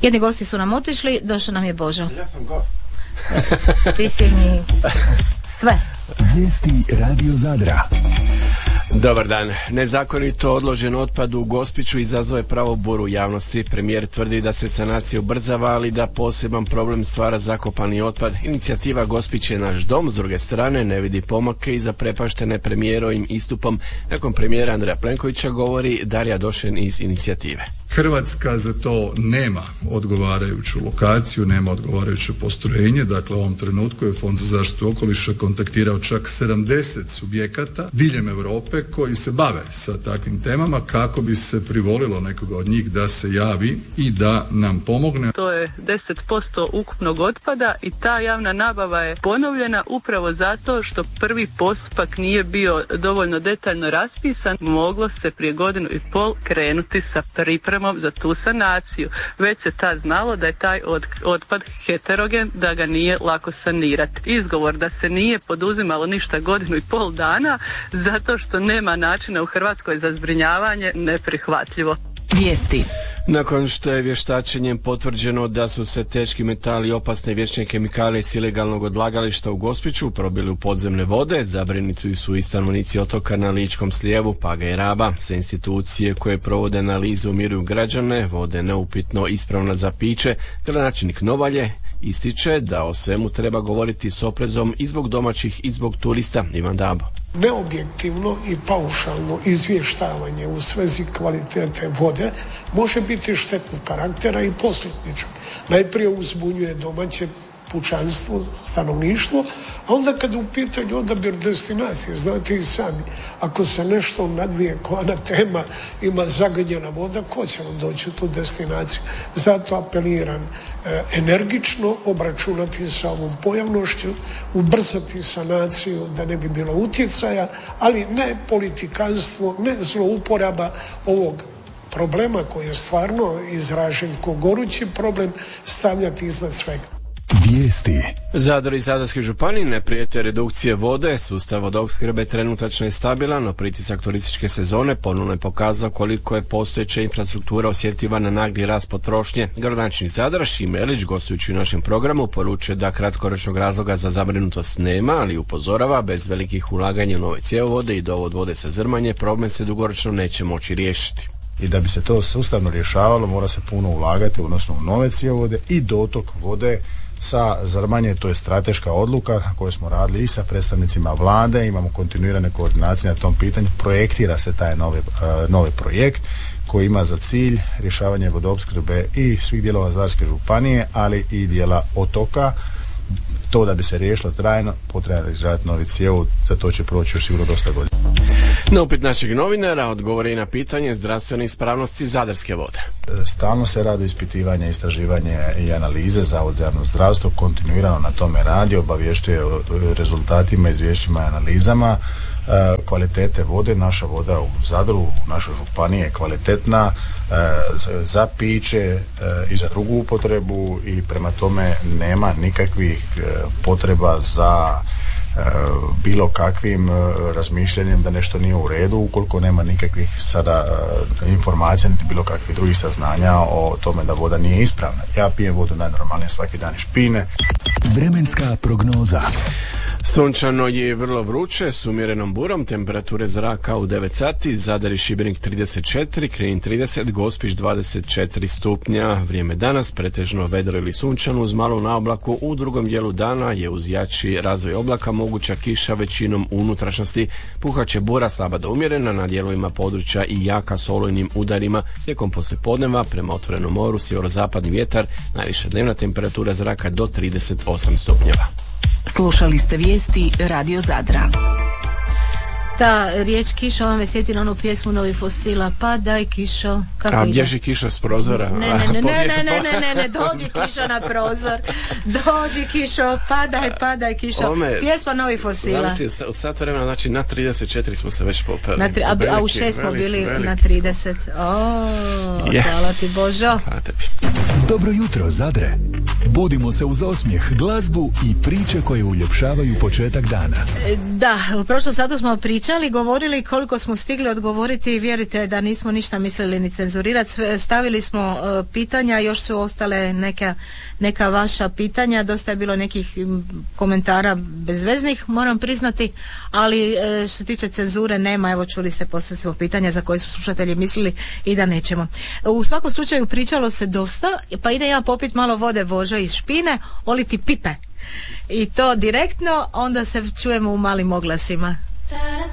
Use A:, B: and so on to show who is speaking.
A: Jedni gosti su nam otišli, došao nam je Božo.
B: Ja sam gost.
A: Ti si mi sve.
C: Vijesti Radio Zadra.
B: Dobar dan. Nezakonito odložen otpad u Gospiću izazvao je pravu buru u javnosti. Premijer tvrdi da se sanacija ubrzava, ali da poseban problem stvara zakopani otpad. Inicijativa Gospić je naš dom, s druge strane ne vidi pomake i zaprepaštene premijerovim istupom. Nakon premijera Andreja Plenkovića govori Darija Došen iz inicijative.
D: Hrvatska za to nema odgovarajuću lokaciju, nema odgovarajuće postrojenje. Dakle, u ovom trenutku je Fond za zaštitu okoliša kontaktirao čak 70 subjekata diljem Europe koji se bave sa takvim temama kako bi se privolilo nekoga od njih da se javi i da nam pomogne.
E: To je 10% ukupnog otpada i ta javna nabava je ponovljena upravo zato što prvi postupak nije bio dovoljno detaljno raspisan. Moglo se prije 1.5 godina krenuti sa pripremom za tu sanaciju. Već se tad znalo da je taj otpad heterogen, da ga nije lako sanirati. Izgovor da se nije poduzimalo ništa 1.5 dana zato što nema načina u Hrvatskoj za zbrinjavanje, neprihvatljivo.
A: Vijesti.
B: Nakon što je vještačenjem potvrđeno da su se teški metali i opasne vječne kemikalije s ilegalnog odlagališta u Gospiću probili u podzemne vode, zabrinuti su i stanovnici otoka na Ličkom slijevu, Paga i Raba. Sve institucije koje provode analizu umiruju građane, vode neupitno ispravna za piće. Gradonačelnik Novalje ističe da o svemu treba govoriti s oprezom i zbog domaćih i zbog turista. Ivan Dabo.
F: Neobjektivno i paušalno izvještavanje u svezi kvalitete vode može biti štetnog karaktera i posljedično. Najprije uzbunjuje domaće pučanstvo, stanovništvo, a onda kad u pitanju odabir destinacije, znate i sami, ako se nešto nadvije koja tema ima zagađena voda, ko će vam doći u tu destinaciju? Zato apeliram energično obračunati sa ovom pojavnošću, ubrzati sanaciju da ne bi bilo utjecaja, ali ne politikanstvo, ne zlouporaba ovog problema koji je stvarno izražen kao gorući problem stavljati iznad svega.
C: Vijesti.
B: Zadar i Zadarske županije ne prijete redukcije vode, sustav vodoopskrbe trenutačno je stabilan, no pritisak turističke sezone ponovno je pokazao koliko je postojeća infrastruktura osjetljiva na nagli rast potrošnje. Gradonačelnik Zadra Šime Erlić, gostujući u našem programu, poručuje da kratkoročnog razloga za zabrinutost nema, ali upozorava bez velikih ulaganja u nove cjevovode i dovod vode sa Zrmanje problem se dugoročno neće moći riješiti.
G: I da bi se to sustavno rješavalo mora se puno ulagati odnosno u nove cjevovode i dotok vode sa Zrmanje. To je strateška odluka koju smo radili i sa predstavnicima vlade, imamo kontinuirane koordinacije na tom pitanju, projektira se taj novi projekt koji ima za cilj rješavanje vodoopskrbe i svih dijelova Zadarske županije, ali i dijela otoka. To da bi se riješilo trajno potrebno izgraditi novi cjevovod, za to će proći još sigurno dosta godina.
B: Na upit našeg novinara odgovori na pitanje zdravstvene ispravnosti Zadarske vode.
G: Stalno se radi ispitivanje, istraživanje i analize. Zavod za javno zdravstvo kontinuirano na tome radi, obavještuje o rezultatima, izvješćima i analizama kvalitete vode. Naša voda u Zadru, u našoj županiji je kvalitetna za piće i za drugu upotrebu i prema tome nema nikakvih potreba za bilo kakvim razmišljanjem da nešto nije u redu ukoliko nema nikakvih sada informacija niti bilo kakvih drugih saznanja o tome da voda nije ispravna. Ja pijem vodu najnormalnije svaki dan iz špine.
C: Vremenska prognoza.
B: Sunčano je vrlo vruće s umjerenom burom, temperature zraka u 9 sati, Zadar i Šibenik 34, Knin 30, Gospić 24 stupnja. Vrijeme danas pretežno vedro ili sunčano uz malu naoblaku, u drugom dijelu dana je uz jači razvoj oblaka moguća kiša većinom u unutrašnjosti. Puhaće bura slaba do umjerena na dijelovima područja i jaka s olujnim udarima. Tijekom poslijepodneva prema otvorenom moru sjeverozapadni vjetar, najviša dnevna temperatura zraka do 38 stupnjeva.
A: Slušali ste vijesti Radio Zadra. Ta riječ kiša vam me sjeti na onu pjesmu Novih Fosila. Padaj kišo.
B: A bježi kiša s prozora.
A: Ne, dođi kišo na prozor. Dođi kišo, padaj kišo. Pjesma Novih Fosila.
B: U sat vremena, znači na 34 smo se već popeli.
A: A u 6 smo bili na 30. Hvala ti Božo.
B: Hvala tebi.
C: Dobro jutro Zadre. Budimo se uz osmijeh, glazbu i priče koje uljepšavaju početak dana.
A: Da, u prošlom satu smo pričali, govorili koliko smo stigli odgovoriti i vjerujte da nismo ništa mislili ni cenzurirati. Stavili smo pitanja, još su ostale neka vaša pitanja, dosta je bilo nekih komentara bezveznih, moram priznati, ali što se tiče cenzure nema, evo čuli ste, poslije smo pitanja za koje su slušatelji mislili i da nećemo. U svakom slučaju pričalo se dosta, pa ide ja popit malo vode, Božo, iz špine, oliti pipe. I to direktno, onda se čujemo u malim oglasima.